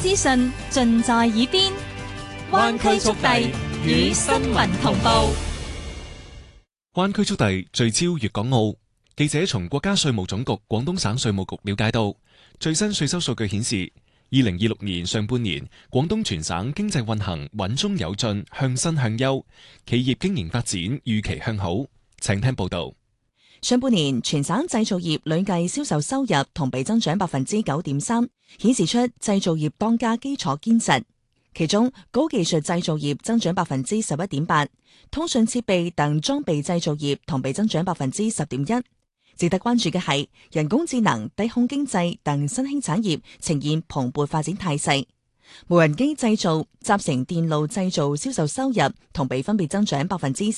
資訊盡在耳邊，灣區速遞與新聞同步。 灣區速遞聚焦粵港澳。記者從國家稅務總局廣東省稅務局了解到，最新稅收數據顯示，2026年上半年廣東全省經濟運行穩中有進，向新向優，企業經營發展預期向好。請聽報道。 上半年全省製造業累計銷售收入同比增長 9.3%， 顯示出製造業當家基礎堅實。其中高技術製造業增長 11.8%， 通訊設備等裝備製造業同比增長 10.1%。值得關注嘅係，人工智能、低空經濟等新興產業呈現蓬勃發展態勢。無人機製造、集成電路製造銷售收入同比分別增長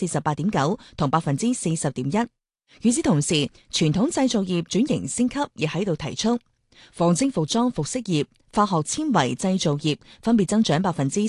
48.9% 同 40.1%。與此同時，傳統製造業轉型升級亦喺度提速。紡織服裝服飾業、化學纖維製造業分別增長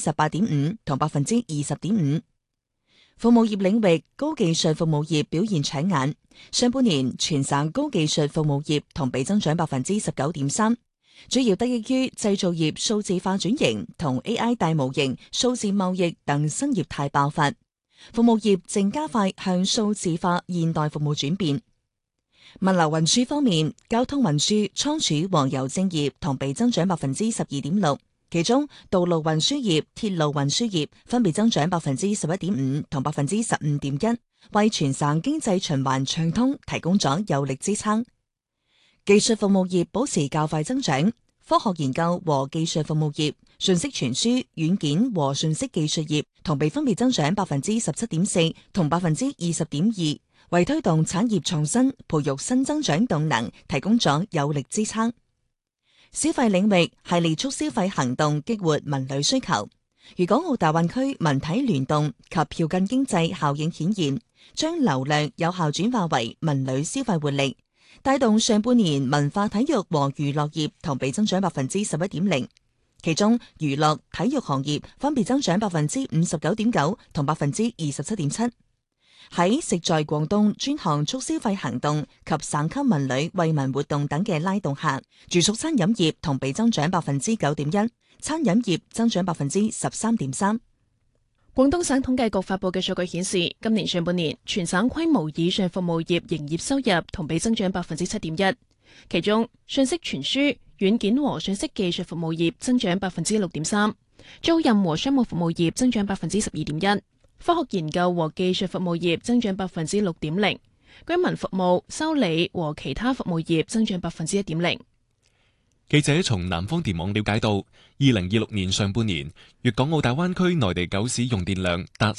18.5% 同 20.5%。服務業領域，高技術服務業表現搶眼。上半年全省高技術服務業同比增長 19.3%， 主要得益於製造業數字化轉型同 AI 大模型、數字貿易等新業態爆發。服務業正加快向數字化現代服務轉變。物流運輸方面，交通運輸、倉儲和郵政業同比增長 12.6%， 其中道路運輸業、鐵路運輸業分別增長 11.5% 同 15.1%， 為全省經濟循環暢通提供咗有力支撐。技術服務業保持較快增長，科學研究和技術服務業、信息傳輸、軟件和信息技術業同比分別增長 17.4% 同 20.2%， 為推動產業創新、培育新增長動能提供咗有力支撐。消費領域系列促消費行動激活文旅需求，粵港澳大灣區文體聯動及票根經濟效應顯現，將流量有效轉化為文旅消費活力，帶動上半年文化體育和娛樂業同比增長 11.0%， 其中娛樂體育行業分別增長 59.9% 同 27.7%。喺食在廣東專項促消費行動及省級文旅惠民活動等嘅拉動下，住宿餐飲業同比增長 9.1%， 餐飲業增長 13.3%。 廣東省統計局發佈嘅數據顯示，今年上半年全省規模以上服務業營業收入同比增長 7.1%， 其中信息傳輸、軟件和信息技術服務業增長 6.3%， 租賃和商務服務業增長 12.1%。科學研究和技術服務業增長 6.0%， 居民服務、修理和其他服務業增長 1.0%。 記者從南方電網了解到，2026年上半年，粵港澳大灣區內地9市用電量達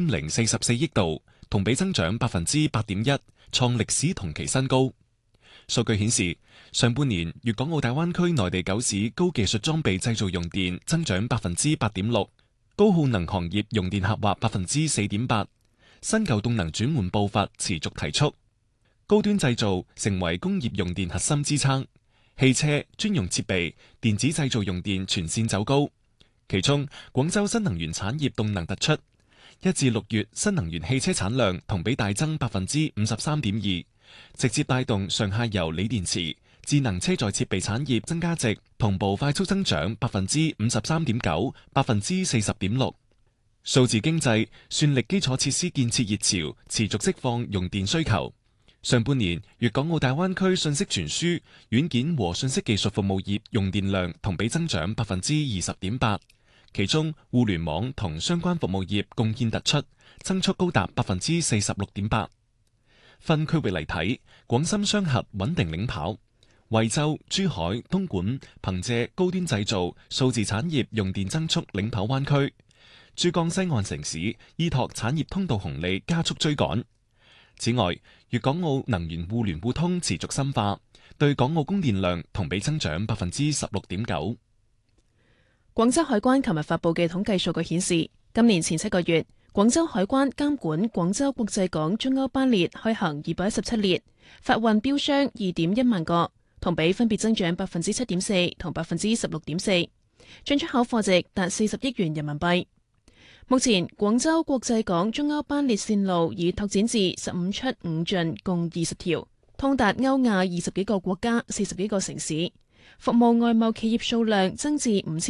3044億度，同比增長 8.1%， 創歷史同期新高。數據顯示，上半年粵港澳大灣區內地9市高技術裝備製造用電增長 8.6%。高耗能行業用電下滑 4.8%， 新舊動能轉換步伐持續提速，高端製造成為工業用電核心支撐，汽車、專用設備、電子製造用電全線走高。其中，廣州新能源產業動能突出，1至6月新能源汽車產量同比大增 53.2%， 直接帶動上下游鋰電池、智能車載設備產業增加值同步快速增長 53.9%、40.6%。數字經濟、算力基礎設施建設熱潮持續釋放用電需求。上半年，粵港澳大灣區信息傳輸、軟件和信息技術服務業用電量同比增長 20.8%， 其中互聯網同相關服務業貢獻突出，增速高達 46.8%。分區域嚟睇，廣深雙核穩定領跑。惠州、珠海、東莞憑借高端製造、數字產業用電增速領跑灣區，珠江西岸城市依託產業通道紅利加速追趕。此外，粵港澳能源互聯互通持續深化，對港澳供電量同比增長 16.9%。 廣州海關琴日發佈嘅統計數據顯示，今年前7個月，廣州海關監管廣州國際港中歐班列開行217列，發運標箱2.1萬個。同比分別增長 7.4% 同 16.4%， 進出口貨值達40億元人民幣。目前廣州國際港中歐班列線路已拓展至15出5進共20條，通達歐亞20幾個國家、40幾個城市，服務外貿企業數量增至5000